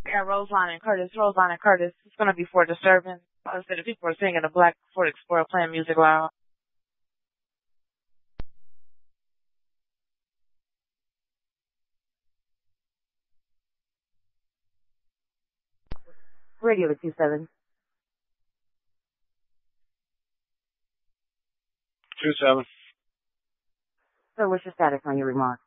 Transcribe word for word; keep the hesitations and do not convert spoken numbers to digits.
Yeah, Roseline and Curtis. Roseline and Curtis. It's going to be for disturbance. Instead of people are singing the Black Ford Explorer playing music loud. Radio to two seven. Two seven. Sir, what's your status on your remarks?